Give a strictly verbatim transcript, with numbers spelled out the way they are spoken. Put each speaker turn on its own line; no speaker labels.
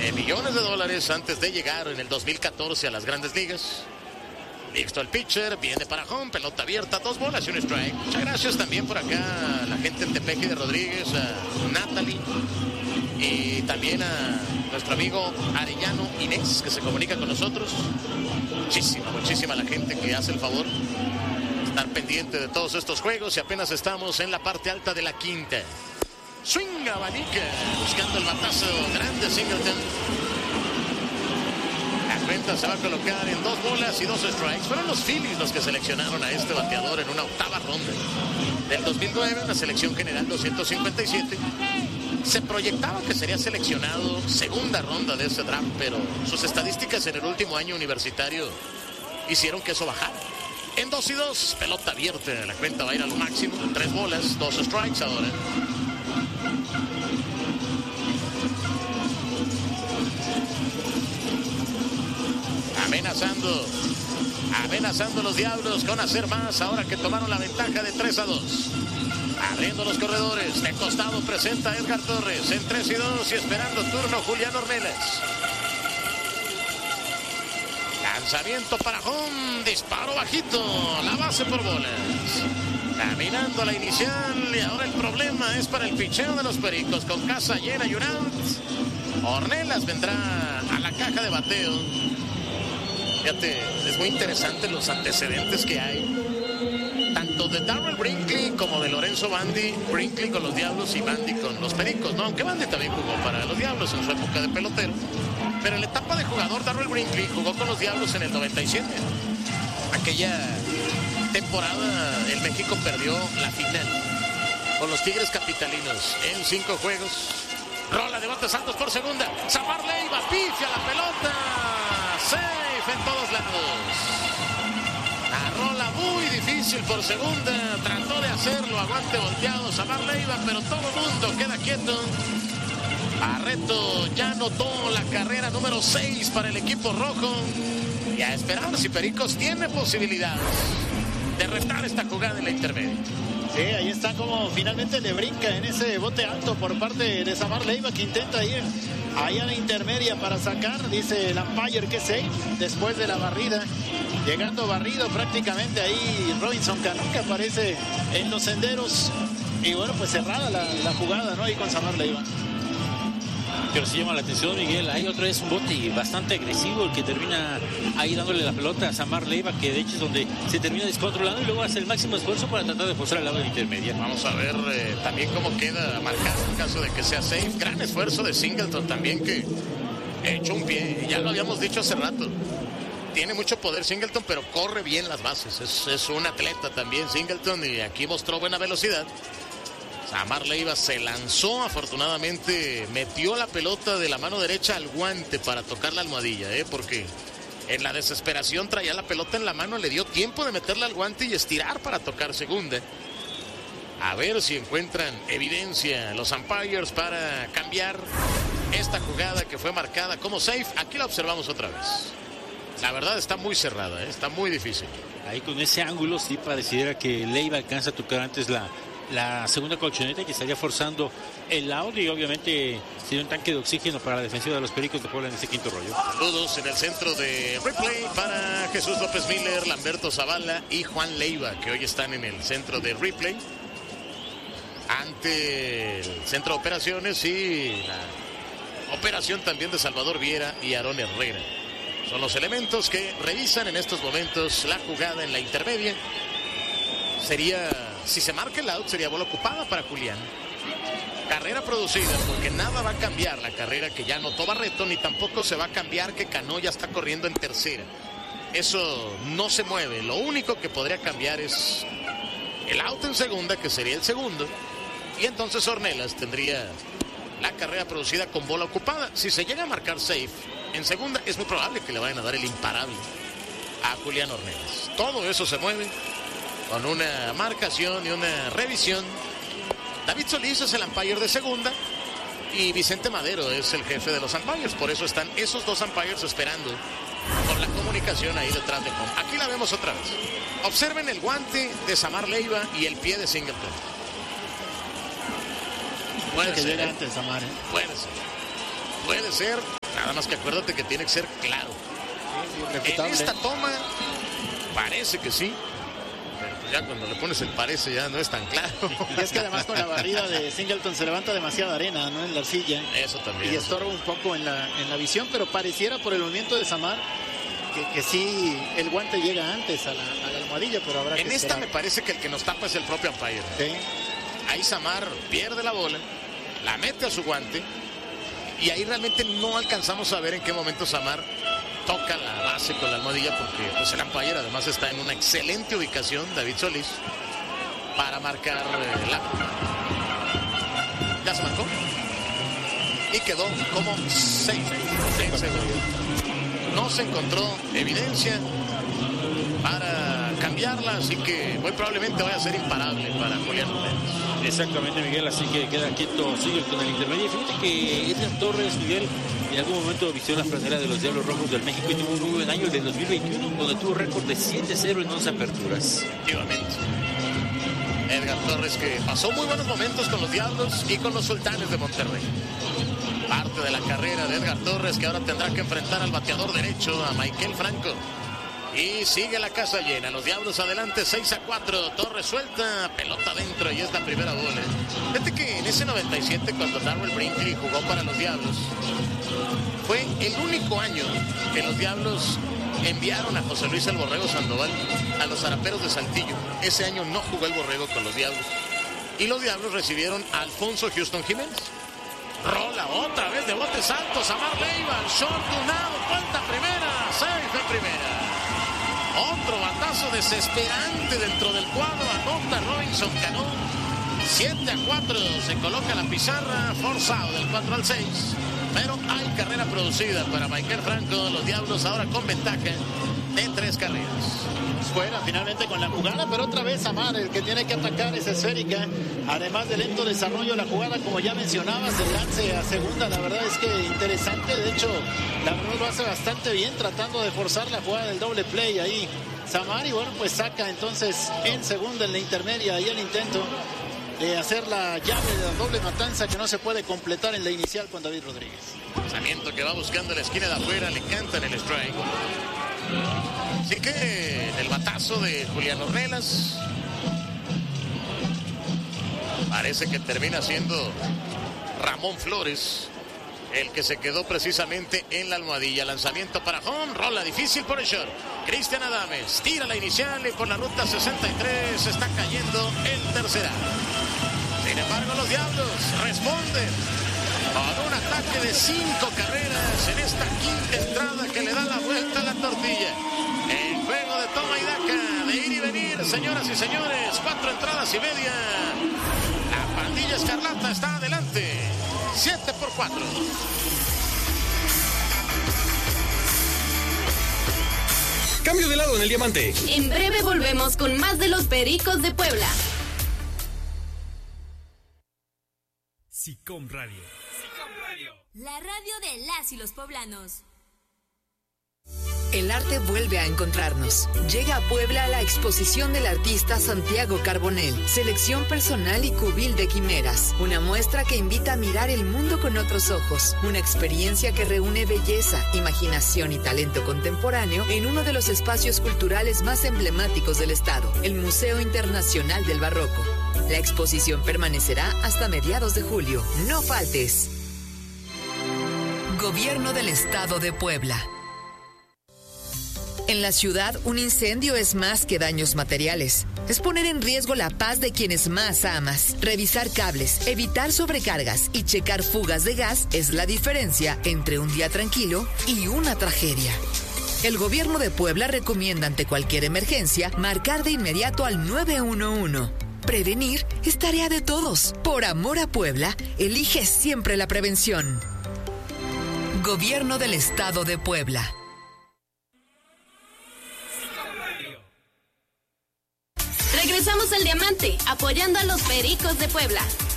de millones de dólares antes de llegar en el dos mil catorce a las grandes ligas. Listo el pitcher, viene para home, pelota abierta, dos bolas y un strike. Muchas gracias también por acá a la gente en Tepeji de Rodríguez, a Natalie y también a nuestro amigo Arellano Inés, que se comunica con nosotros. Muchísima, muchísima la gente que hace el favor de estar pendiente de todos estos juegos y apenas estamos en la parte alta de la quinta. Swing abanica, buscando el batazo grande Singleton. La cuenta se va a colocar en dos bolas y dos strikes. Fueron los Phillies los que seleccionaron a este bateador en una octava ronda del dos mil nueve, una selección general doscientos cincuenta y siete. Se proyectaba que sería seleccionado segunda ronda de ese draft, pero sus estadísticas en el último año universitario hicieron que eso bajara. En dos y dos, pelota abierta, la cuenta va a ir a lo máximo, tres bolas, dos strikes ahora. Amenazando, amenazando los Diablos con hacer más ahora que tomaron la ventaja de tres a dos. Abriendo los corredores, de costado presenta Edgar Torres en tres y dos y esperando turno Julián Ornelas. Lanzamiento para home, disparo bajito, la base por bolas. Caminando a la inicial y ahora el problema es para el picheo de los Pericos con casa llena y un out. Ornelas vendrá a la caja de bateo. Fíjate, es muy interesante los antecedentes que hay, tanto de Darrell Brinkley como de Lorenzo Bandy. Brinkley con los Diablos y Bandy con los Pericos, ¿no? Aunque Bandy también jugó para los Diablos en su época de pelotero. Pero en la etapa de jugador, Darrell Brinkley jugó con los Diablos en el noventa y siete. Aquella temporada el México perdió la final con los Tigres Capitalinos en cinco juegos. Rola de bate Santos por segunda. Samar Leiva pifia la pelota. Safe en todos lados. La rola muy difícil por segunda. Trató de hacerlo, aguante volteado Samar Leiva, pero todo el mundo queda quieto. Barreto ya anotó la carrera número seis para el equipo rojo. Y a esperar si Pericos tiene posibilidades de retar esta jugada en la intermedia.
Sí, ahí está como finalmente le brinca en ese bote alto por parte de Samar Leiva, que intenta ir ahí a la intermedia para sacar, dice el umpire que safe después de la barrida. Llegando barrido prácticamente ahí Robinson Cano, que aparece en los senderos. Y bueno, pues cerrada la, la jugada, ¿no? Ahí con Samar Leiva.
Pero sí llama la atención, Miguel. Hay otra vez un bote bastante agresivo, el que termina ahí dándole la pelota a Samar Leiva, que de hecho es donde se termina descontrolando y luego hace el máximo esfuerzo para tratar de forzar al lado de la intermedia.
Vamos a ver eh, también cómo queda marcado en caso de que sea safe. Gran esfuerzo de Singleton también, que echó un pie. Ya lo habíamos dicho hace rato. Tiene mucho poder Singleton, pero corre bien las bases. Es, es un atleta también Singleton y aquí mostró buena velocidad. Samar Leiva se lanzó, afortunadamente metió la pelota de la mano derecha al guante para tocar la almohadilla, ¿eh? Porque en la desesperación traía la pelota en la mano, le dio tiempo de meterla al guante y estirar para tocar segunda. A ver si encuentran evidencia los umpires para cambiar esta jugada que fue marcada como safe. Aquí la observamos otra vez. La verdad está muy cerrada, ¿eh? Está muy difícil.
Ahí con ese ángulo sí pareciera que Leiva alcanza a tocar antes la... la segunda colchoneta, que estaría forzando el out y obviamente sería un tanque de oxígeno para la defensiva de los Pericos de Puebla en ese quinto rollo.
Saludos en el centro de replay para Jesús López Miller, Lamberto Zavala y Juan Leiva, que hoy están en el centro de replay ante el centro de operaciones y la operación también de Salvador Viera y Aarón Herrera. Son los elementos que revisan en estos momentos la jugada en la intermedia. Sería, si se marca el out, sería bola ocupada para Julián. Carrera producida, porque nada va a cambiar la carrera que ya anotó Barreto, ni tampoco se va a cambiar que Cano ya está corriendo en tercera. Eso no se mueve. Lo único que podría cambiar es el out en segunda, que sería el segundo. Y entonces Ornelas tendría la carrera producida con bola ocupada. Si se llega a marcar safe en segunda, es muy probable que le vayan a dar el imparable a Julián Ornelas. Todo eso se mueve con una marcación y una revisión. David Solís es el umpire de segunda y Vicente Madero es el jefe de los umpires. Por eso están esos dos umpires esperando con la comunicación ahí detrás de home. Aquí la vemos otra vez. Observen el guante de Samar Leiva y el pie de Singleton. Puede
que
ser,
llegue antes, Samar, ¿eh?
Puede ser. Puede ser. Nada Nada más que acuérdate que tiene que ser claro.
Sí, sí,
en esta toma parece que sí, pero pues ya cuando le pones el parece ya no es tan claro.
Y es que además con la barrida de Singleton se levanta demasiada arena, ¿no? En la arcilla.
Eso también.
Y estorba un poco en la, en la visión, pero pareciera por el movimiento de Samar que, que sí, el guante llega antes a la, a la almohadilla, pero habrá que
En esta
esperar.
me parece que el que nos tapa es el propio umpire.
Sí.
Ahí Samar pierde la bola, la mete a su guante, y ahí realmente no alcanzamos a ver en qué momento Samar toca la base con la almohadilla, porque pues, el umpire además está en una excelente ubicación, David Solís, para marcar eh, la... Ya se marcó. Y quedó como seis segundos. No se encontró evidencia para cambiarla, así que muy probablemente vaya a ser imparable para Julián Méndez.
Exactamente, Miguel, así que queda quieto, sigue con el intermedio. Fíjate que Edgar Torres, Miguel, en algún momento vistió la frontera de los Diablos Rojos del México y tuvo un muy buen año, el de dos mil veintiuno, donde tuvo récord de siete cero en once aperturas.
Efectivamente. Edgar Torres, que pasó muy buenos momentos con los Diablos y con los Sultanes de Monterrey. Parte de la carrera de Edgar Torres, que ahora tendrá que enfrentar al bateador derecho, a Maikel Franco. Y sigue la casa llena, los Diablos adelante seis a cuatro, Torres suelta, pelota adentro y es la primera bola. Fíjate que en ese noventa y siete, cuando Darrell Brinkley jugó para los Diablos, fue el único año que los Diablos enviaron a José Luis el Borrego Sandoval a los Zaraperos de Saltillo. Ese año no jugó el Borrego con los Diablos. Y los Diablos recibieron a Alfonso Houston Jiménez. Rola otra vez de botes altos, Samar Leiva, short de un lado, vuelta primera, safe de primera. Otro batazo desesperante dentro del cuadro, anota Robinson Cano. siete a cuatro, se coloca la pizarra, forzado del cuatro al seis. Pero hay carrera producida para Maikel Franco, los Diablos ahora con ventaja de tres carreras.
Fuera finalmente con la jugada, pero otra vez Samar, el que tiene que atacar esa esférica. Además de lento desarrollo la jugada, como ya mencionabas, el lance a segunda, la verdad es que interesante. De hecho, la verdad lo hace bastante bien, tratando de forzar la jugada del doble play ahí Samar, y bueno, pues saca entonces en segunda en la intermedia y el intento de hacer la llave de la doble matanza que no se puede completar en la inicial con David Rodríguez.
Lanzamiento que va buscando la esquina de afuera, le cantan el strike. Así que el batazo de Julián Ornelas parece que termina siendo Ramón Flores el que se quedó precisamente en la almohadilla. Lanzamiento para home, rola difícil por el short. Cristian Adames tira la inicial y por la ruta sesenta y tres está cayendo el tercera. Sin embargo, los Diablos responden con un ataque de cinco carreras en esta quinta entrada que le da la vuelta a la tortilla. En juego de toma y daca, de ir y venir, señoras y señores, cuatro entradas y media. La pandilla escarlata está adelante, siete por cuatro.
Cambio de lado en el diamante.
En breve volvemos con más de los Pericos de Puebla.
SICOM Radio. SICOM Radio.
La radio de las y los poblanos.
El arte vuelve a encontrarnos. Llega a Puebla la exposición del artista Santiago Carbonell, selección personal y cubil de quimeras. Una muestra que invita a mirar el mundo con otros ojos. Una experiencia que reúne belleza, imaginación y talento contemporáneo en uno de los espacios culturales más emblemáticos del estado, el Museo Internacional del Barroco. La exposición permanecerá hasta mediados de julio. No faltes. Gobierno del Estado de Puebla. En la ciudad, un incendio es más que daños materiales. Es poner en riesgo la paz de quienes más amas. Revisar cables, evitar sobrecargas y checar fugas de gas es la diferencia entre un día tranquilo y una tragedia. El gobierno de Puebla recomienda ante cualquier emergencia marcar de inmediato al nueve uno uno. Prevenir es tarea de todos. Por amor a Puebla, elige siempre la prevención. Gobierno del Estado de Puebla.
Regresamos al Diamante, apoyando a los Pericos de Puebla.